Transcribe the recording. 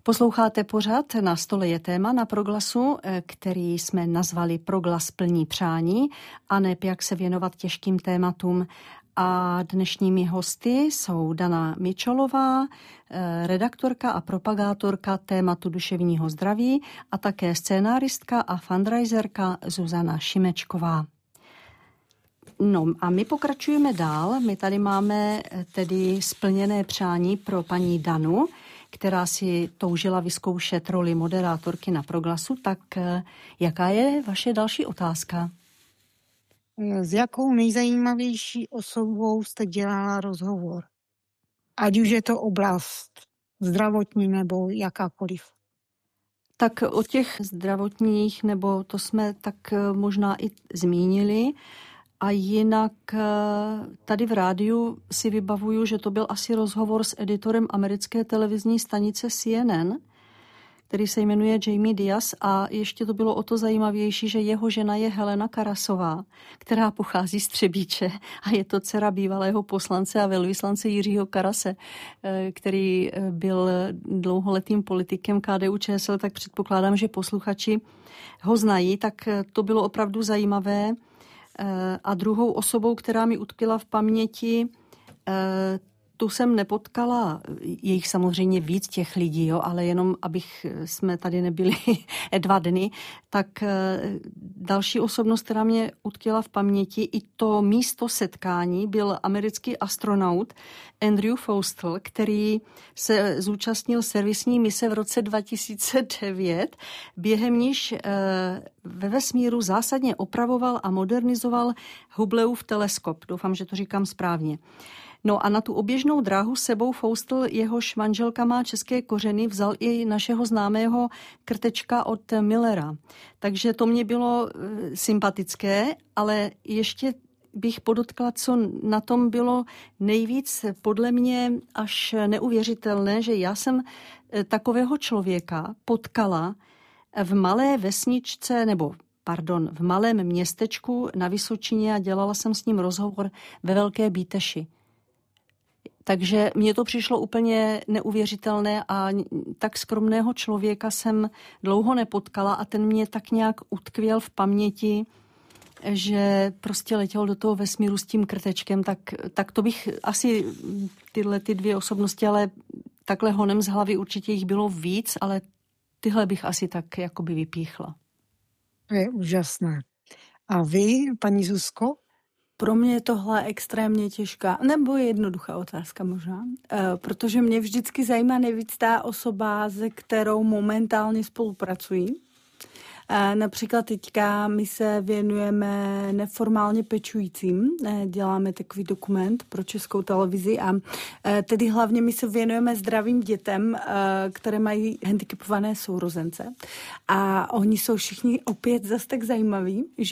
Posloucháte pořad Na stole je téma na Proglasu, který jsme nazvali Proglas plní přání a neb jak se věnovat těžkým tématům. A dnešními hosty jsou Dana Mičolová, redaktorka a propagátorka tématu duševního zdraví a také scénáristka a fundraiserka Zuzana Šimečková. No a my pokračujeme dál. My tady máme tedy splněné přání pro paní Danu, která si toužila vyzkoušet roli moderátorky na Proglasu. Tak jaká je vaše další otázka? S jakou nejzajímavější osobou jste dělala rozhovor? Ať už je to oblast zdravotní nebo jakákoliv. Tak o těch zdravotních, nebo to jsme tak možná i zmínili. A jinak tady v rádiu si vybavuju, že to byl asi rozhovor s editorem americké televizní stanice CNN, který se jmenuje Jamie Diaz, a ještě to bylo o to zajímavější, že jeho žena je Helena Karasová, která pochází z Třebíče a je to dcera bývalého poslance a velvyslance Jiřího Karase, který byl dlouholetým politikem KDU-ČSL, tak předpokládám, že posluchači ho znají, tak to bylo opravdu zajímavé. A druhou osobou, která mi utkvěla v paměti, tu jsem nepotkala, je jich samozřejmě víc těch lidí, jo, ale jenom abych jsme tady nebyli 2 dny, tak další osobnost, která mě utkvěla v paměti, i to místo setkání, byl americký astronaut Andrew Faustel, který se zúčastnil servisní mise v roce 2009, během níž ve vesmíru zásadně opravoval a modernizoval Hubbleův teleskop. Doufám, že to říkám správně. No a na tu oběžnou dráhu sebou Faustel, jehož manželka má české kořeny, vzal i našeho známého krtečka od Millera. Takže to mě bylo sympatické, ale ještě bych podotkla, co na tom bylo nejvíc podle mě až neuvěřitelné, že já jsem takového člověka potkala v malé vesničce, v malém městečku na Vysočině a dělala jsem s ním rozhovor ve Velké Bíteši. Takže mně to přišlo úplně neuvěřitelné a tak skromného člověka jsem dlouho nepotkala a ten mě tak nějak utkvěl v paměti, že prostě letěl do toho vesmíru s tím krtečkem, tak to bych asi tyhle 2 osobnosti, ale takhle honem z hlavy určitě jich bylo víc, ale tyhle bych asi tak jakoby vypíchla. To je úžasné. A vy, paní Zuzko? Pro mě je tohle extrémně těžká, nebo jednoduchá otázka možná, protože mě vždycky zajímá nejvíc ta osoba, se kterou momentálně spolupracují. Například teďka my se věnujeme neformálně pečujícím, děláme takový dokument pro Českou televizi a tedy hlavně my se věnujeme zdravým dětem, které mají handicapované sourozence a oni jsou všichni opět zase tak zajímaví,